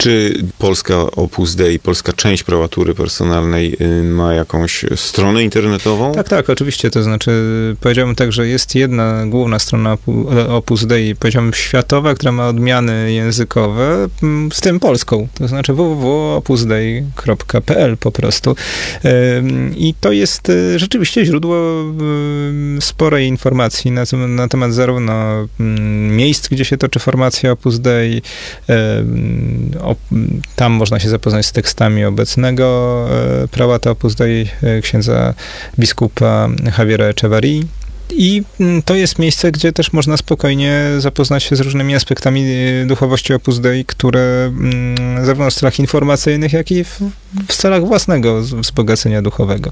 Czy polska Opus Dei, polska część prałatury personalnej ma jakąś stronę internetową? Tak, oczywiście. To znaczy, powiedziałbym tak, że jest jedna główna strona Opus Dei, powiedziałbym światowa, która ma odmiany językowe, z tym polską. To znaczy www.opusdei.pl po prostu. I to jest rzeczywiście źródło sporej informacji na temat zarówno miejsc, gdzie się toczy formacja Opus Dei. Tam można się zapoznać z tekstami obecnego prałata Opus Dei, księdza biskupa Javiera Echevarrii. I to jest miejsce, gdzie też można spokojnie zapoznać się z różnymi aspektami duchowości Opus Dei, które zarówno w celach informacyjnych, jak i w celach własnego wzbogacenia duchowego.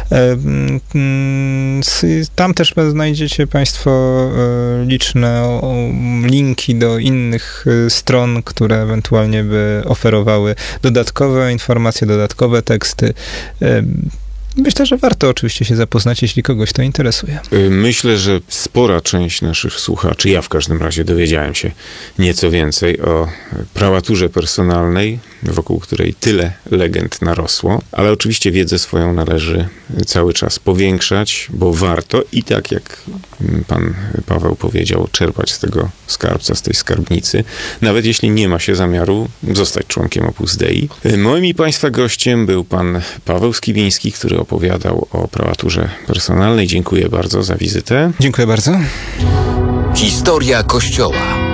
Tam też znajdziecie Państwo liczne linki do innych stron, które ewentualnie by oferowały dodatkowe informacje, dodatkowe teksty. Myślę, że warto oczywiście się zapoznać, jeśli kogoś to interesuje. Myślę, że spora część naszych słuchaczy, ja w każdym razie dowiedziałem się nieco więcej o prałaturze personalnej, wokół której tyle legend narosło, ale oczywiście wiedzę swoją należy cały czas powiększać, bo warto i tak jak pan Paweł powiedział, czerpać z tego skarbca, z tej skarbnicy, nawet jeśli nie ma się zamiaru zostać członkiem Opus Dei. Moim i Państwa gościem był pan Paweł Skibiński, który opowiadał o prałaturze personalnej. Dziękuję bardzo za wizytę. Dziękuję bardzo. Historia Kościoła.